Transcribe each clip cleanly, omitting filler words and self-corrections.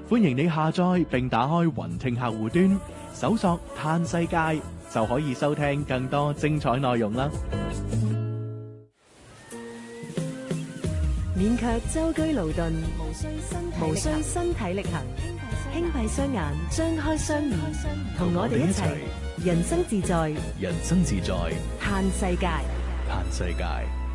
歡迎你下載並打開雲聽客戶端，搜索嘆世界，就可以收聽更多精彩內容啦。 免卻舟車勞頓，無需身體力行，輕閉雙眼，張開雙耳，同我哋一齊人生自在， 人生自在， 嘆世界。 嘆世界。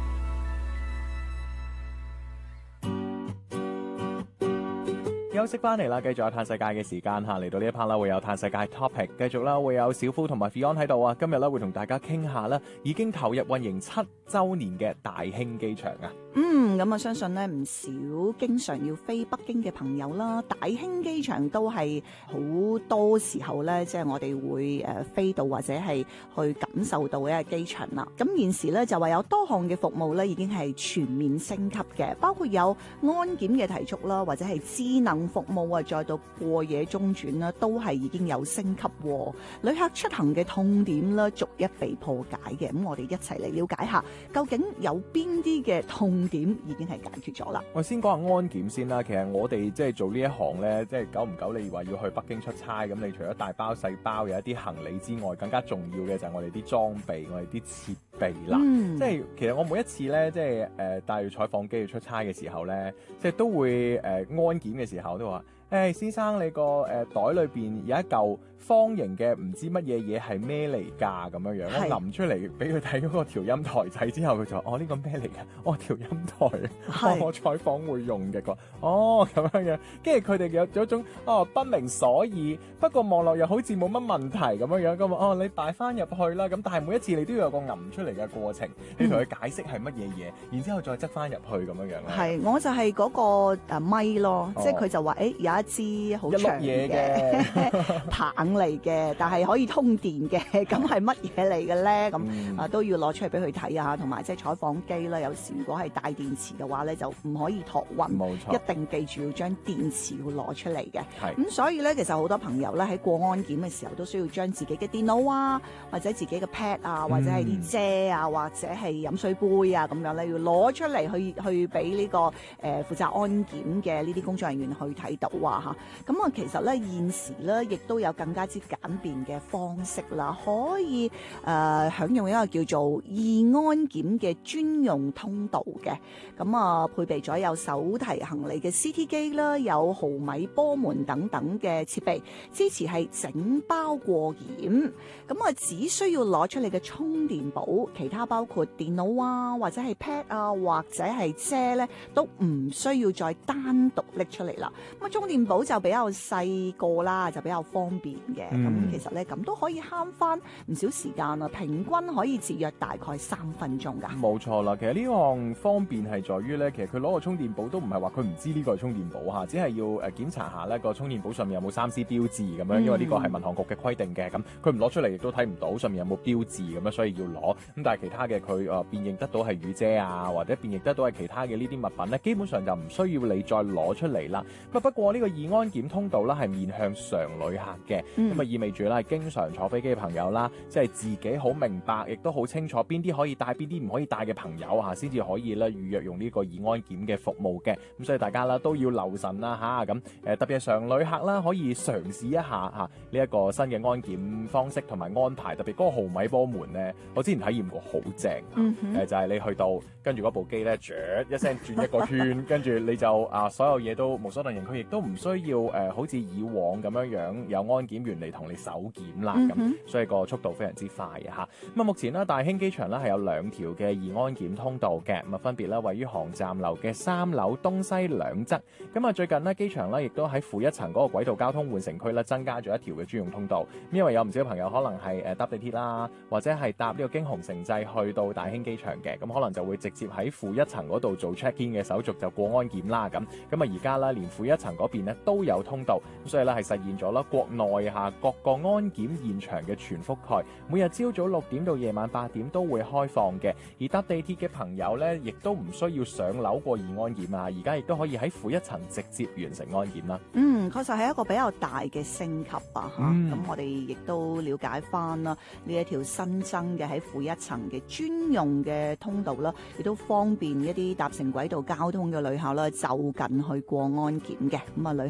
休息翻嚟啦，繼續有嘆世界嘅時間嚇，嚟到呢一 part 啦，會有嘆世界 topic， 繼續啦，會有小夫同埋 Fion 喺度啊。今日咧會同大家傾下啦，已經投入運營7週年嘅大興機場啊。 咁我相信咧唔少經常要飛北京嘅朋友啦，大興機場都係好多時候咧，即係我哋會飛到或者係去感受到一個機場啦。咁現時咧就話有多項嘅服務咧已經係全面升級嘅，包括有安檢嘅提速啦，或者係智能服務啊，再到過夜中轉啦，都係已經有升級。旅客出行嘅痛點啦，逐一被破解嘅。咁我哋一齊嚟了解下，究竟有邊啲嘅痛點已經係解決咗啦。 我先講下安檢先啦。其實我哋即係做呢一行咧，即係久唔久你話要去北京出差，咁你除咗大包細包有一啲行李之外，更加重要嘅就係我哋啲裝備，我哋啲設備啦。即係其實我每一次咧，即係帶住採訪機去出差嘅時候咧，即係都會安檢嘅時候都話。先生，你個袋裏邊有一嚿方形嘅唔知乜嘢嘢係咩嚟㗎？咁樣樣，我揞出嚟俾佢睇嗰個調音台仔之後，佢就呢個咩嚟㗎？調音台，我採訪會用嘅。佢話咁樣樣，跟住佢哋有一種不明所以，不過望落又好似冇乜問題咁樣樣。咁你帶翻入去啦。咁但係每一次你都要有個揞出嚟嘅過程，你同佢解釋係乜嘢嘢，然之後再執翻入去咁樣樣。 係，我就係嗰個咪咯，即係佢就話有一支好長嘅棒嚟嘅，但係可以通電嘅，咁係乜嘢嚟嘅咧？咁都要攞出嚟俾佢睇啊，同埋即係採訪機啦。有時如果係帶電池嘅話咧，就唔可以託運， 冇錯， 一定記住要將電池要攞出嚟嘅。 係咁，所以咧其實好多朋友咧喺過安檢嘅時候都需要將自己嘅電腦啊，或者自己嘅 pad 啊，或者係啲遮啊，或者係飲水杯啊咁樣咧，要攞出嚟去俾呢個負責安檢嘅呢啲工作人員去睇到啊嚇。咁其實咧現時咧亦都有更加之簡便嘅方式啦，可以享用一個叫做易安檢嘅專用通道嘅。咁配備咗有手提行李嘅 CT 機啦，有毫米波門等等嘅設備，支持係整包過檢。咁只需要攞出你嘅充電寶，其他包括電腦啊，或者係 pad 啊，或者係遮咧，都唔需要再單獨拎出嚟啦。咁充電寶就比較細個啦，就比較方便嘅。咁其實咧咁都可以慳翻唔少時間啊，平均可以節約大概3分鐘㗎。 冇錯啦，其實呢項方便係在於咧，其實佢攞個充電寶都唔係話佢唔知呢個係充電寶嚇，只係要檢查下呢個充電寶上面有冇3C 標誌咁樣，因為呢個係民航局嘅規定嘅。咁佢唔攞出嚟亦都睇唔到上面有冇標誌咁樣，所以要攞。咁但係其他嘅佢辨認得到係雨遮啊，或者辨認得到係其他嘅呢啲物品咧，基本上就唔需要你再攞出嚟啦。不過呢個易安檢通道啦係面向常旅客嘅，咁意味住啦係經常坐飛機嘅朋友啦，即係自己好明白，亦都好清楚邊啲可以帶，邊啲唔可以帶嘅朋友先至可以咧預約用呢個易安檢嘅服務嘅。咁所以大家啦都要留神啦嚇。咁特別係常旅客啦，可以嘗試一下呢一個新嘅安檢方式同埋安排。特別嗰個毫米波門咧，我之前體驗過好正。就係你去到跟住嗰部機咧，一聲轉一個圈，跟住你就所有嘢都無所遁形，佢亦都唔需要好似以往咁樣有安檢員嚟同你手檢啦。咁所以個速度非常之快嚇。咁目前咧大興機場咧係有2條嘅易安檢通道嘅，咁分別咧位於航站樓嘅3樓東西兩側。咁最近呢，機場咧亦都喺負一層嗰個軌道交通換乘區咧增加咗1條嘅專用通道。因為有唔少朋友可能係搭地鐵啦，或者係搭呢個京紅城際去到大興機場嘅，咁可能就會直接喺負一層嗰度做 check in 嘅手續就過安檢啦。咁而家咧連負一層嗰邊咧都有通道，咁所以咧係實現咗啦國內各個安檢現場嘅全覆蓋，每日朝早6點到夜晚8點都會開放嘅。而搭地鐵嘅朋友咧，亦都唔需要上樓過易安檢啊，而家亦都可以喺負一層直接完成安檢啦。 確實係一個比較大嘅升級啊！咁我哋亦都了解翻啦，呢一條新增嘅喺負一層嘅專用嘅通道啦，亦都方便一啲搭乘軌道交通嘅旅客啦，就近去過安檢嘅。咁旅